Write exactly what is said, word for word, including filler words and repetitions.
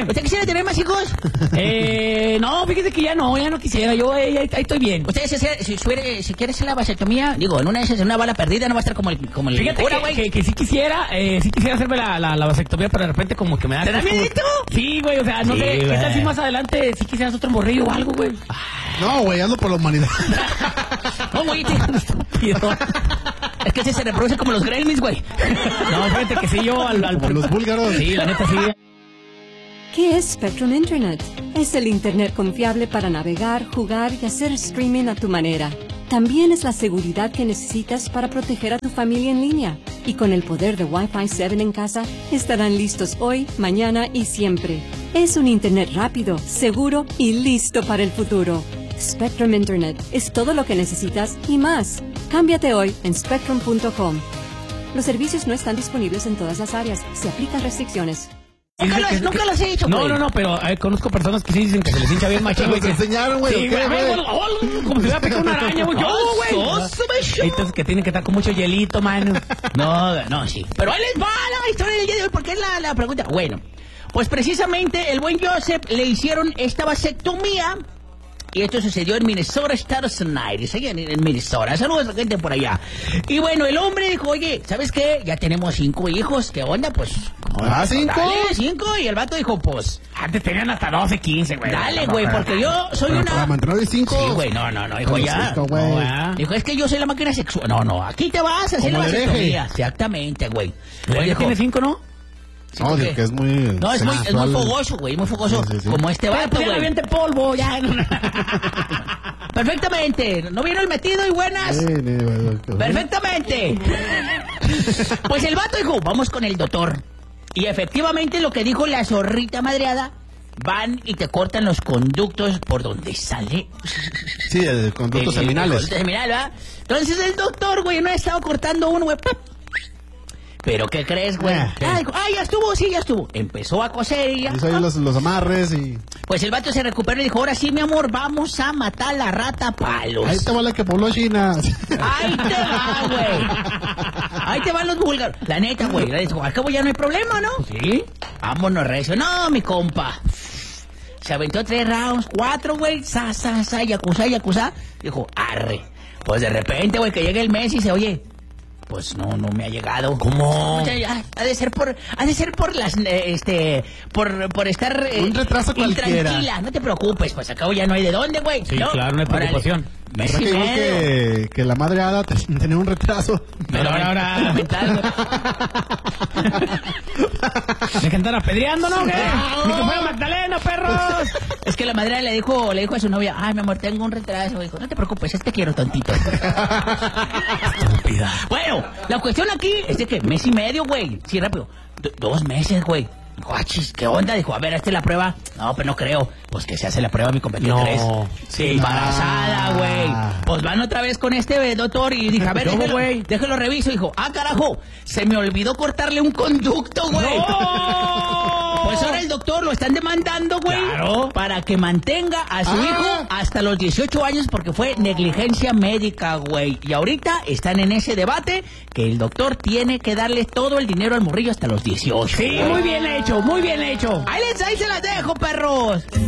¿Usted quisiera tener más hijos? Eh, no, fíjese que ya no, ya no quisiera. Yo eh, ahí, ahí estoy bien. ¿Usted si, si, si, si quiere hacer la vasectomía, digo, en una de esas, en una bala perdida, no va a estar como el, como el Fíjate cura, que, güey? que, que sí quisiera, eh, sí quisiera hacerme la, la, la vasectomía, pero de repente como que me da... ¿Te da como- miedito? Sí, güey, o sea, no Sí, sé, ¿qué güey. tal si más adelante sí quisieras otro morrillo o algo, güey? No, güey, hazlo por la humanidad. No, güey, te- Estúpido. es que ese se reproduce como los gremlins, güey. No, fíjate que sí, yo al... al Como los búlgaros. Sí, la neta sí. ¿Qué es Spectrum Internet? Es el Internet confiable para navegar, jugar y hacer streaming a tu manera. También es la seguridad que necesitas para proteger a tu familia en línea. Y con el poder de Wi-Fi siete en casa, estarán listos hoy, mañana y siempre. Es un Internet rápido, seguro y listo para el futuro. Spectrum Internet es todo lo que necesitas y más. Cámbiate hoy en spectrum punto com. Los servicios no están disponibles en todas las áreas. Se aplican restricciones. Nunca, Dice los, que- nunca que- los he hecho, güey. No, no, no, pero eh, conozco personas que sí dicen que se les hincha bien machín, güey. ¿Te los que- enseñaron, güey, Sí, o qué, güey, güey? güey, oh, como si hubiera picado una araña, güey. Yo, güey. Soso, me Entonces que tienen que estar con mucho hielito, mano. No, no, sí. Pero ahí les va la historia del día de hoy, porque es la, la pregunta. Bueno, pues precisamente el buen Joseph le hicieron esta vasectomía. Y esto sucedió en Minnesota, Estados Unidos, allá en, en Minnesota. Saludos a la gente por allá. Y bueno, el hombre dijo, oye, ¿sabes qué? Ya tenemos cinco hijos, ¿qué onda? Pues... ¿Ah, cinco? Dale, cinco. Y el vato dijo, pues... Antes tenían hasta doce, quince, güey. Dale, güey, porque yo soy Pero una... para mantener de cinco. Sí, güey, no, no, no, dijo Pero ya. cinco, güey. No, ¿verdad? Dijo, es que yo soy la máquina sexual. No, no, aquí te vas a hacer la Como le deje. vasectomía. Exactamente, güey. Güey, Él ya dijo, tiene cinco, ¿no? sí, No, ¿por de qué? que es muy... No, es muy, es muy sexual. fogoso, güey, muy fogoso. Sí, sí, sí. Como este Pero vato, pues ya no güey. aviente polvo, ya. Perfectamente. ¿No vino el metido y buenas? Sí, ni- güey, güey. Perfectamente. Pues el vato dijo, vamos con el doctor. Y efectivamente lo que dijo la zorrita madreada, van y te cortan los conductos por donde sale. Sí, el conductos el- el seminales. conducto seminal, ¿verdad? Entonces el doctor, güey, no ha estado cortando uno, güey. ¡pap! Pero ¿qué crees, güey? Ah, ¿qué? Ah, dijo, ah, ya estuvo, sí, ya estuvo. Empezó a coser y ya. Hizo ahí los, los amarres y... Pues el vato se recuperó y dijo, ahora sí, mi amor, vamos a matar la rata a palos. Ahí te va la que pobló China. Ahí te va, güey. Ahí te van los búlgaros. La neta, güey. La neta, al cabo ya no hay problema, ¿no? Sí. Vámonos, recio. No, mi compa. Se aventó tres rounds, cuatro, güey. Sa, sa, sa, yakuza, yakuza. Dijo, arre. Pues de repente, güey, que llega el mes y dice, oye, pues no, no me ha llegado. ¿Cómo? O sea, ya, ha de ser por, ha de ser por las, eh, este, por, por estar... eh, Un retraso cualquiera. intranquila. No te preocupes, pues acabo ya no hay de dónde, güey. Sí, claro, no hay Órale. preocupación. Mes ¿Verdad y que igual medio. que, que la madre Ada te- tenía un retraso? Pero ahora, ahora... Mental, ¿De que andar apedreando, no? ¿Qué? No. Ni que fuera Magdalena, perros. Es que la madre le dijo, le dijo a su novia, ay, mi amor, tengo un retraso. Dijo, no te preocupes, es que quiero tantito. Estúpida. Bueno, la cuestión aquí es de que mes y medio, güey. Sí, rápido. Do- dos meses, güey. Dijo, ah, chis, ¿qué onda? Dijo, a ver, hazte la prueba. No, pero no creo. Pues que se hace la prueba, mi compañero. No. ¿Crees? Sí, embarazada, Ah. güey. Pues van otra vez con este eh, doctor y dije, a ver, ¿Cómo, déjelo, güey? déjelo reviso. Dijo, ah, carajo, se me olvidó cortarle un conducto, güey. ¡No! Pues ahora el doctor lo están demandando, güey, Claro. para que mantenga a su Ah. hijo hasta los dieciocho años porque fue negligencia médica, güey. Y ahorita están en ese debate que el doctor tiene que darle todo el dinero al morrillo hasta los dieciocho. Sí, muy bien hecho, muy bien hecho. Ahí les ahí se las dejo, perros.